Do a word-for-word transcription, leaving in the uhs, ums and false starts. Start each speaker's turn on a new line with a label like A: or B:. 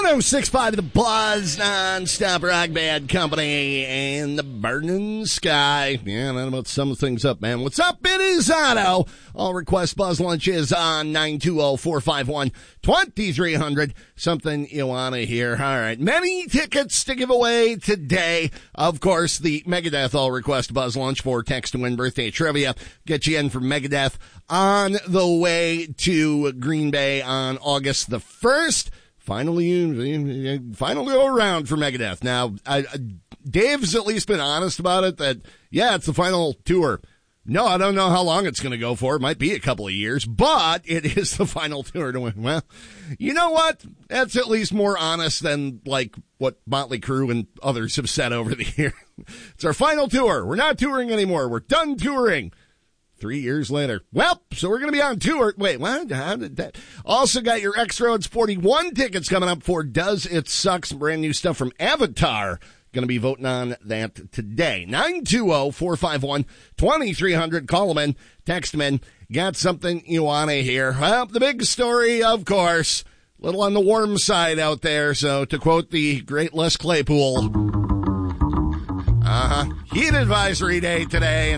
A: oh six point five The Buzz, non-stop rock band company, and the burning sky. Yeah, that about sums things up, man. What's up? It is Otto. All request Buzz Lunch is on nine two zero, four five one, two three zero zero. Something you want to hear. All right. Many tickets to give away today. Of course, the Megadeth All Request Buzz Lunch for text to win birthday trivia. Get you in for Megadeth on the way to Green Bay on August the first. Finally, final go around for Megadeth. Now, I, I, Dave's at least been honest about it that, yeah, it's the final tour. No, I don't know how long it's going to go for. It might be a couple of years, but it is the final tour to win. Well, you know what? That's at least more honest than, like, what Motley Crue and others have said over the year. It's our final tour. We're not touring anymore. We're done touring. Three years later. Well, so we're going to be on tour. Wait, what? How did that? Also got your X-Roads forty-one tickets coming up for Does It Suck? Some brand new stuff from Avatar. Going to be voting on that today. nine two zero, four five one, two three zero zero. Call them in. Text them in. Got something you want to hear. Well, the big story, of course, a little on the warm side out there. So to quote the great Les Claypool, uh-huh, heat advisory day today.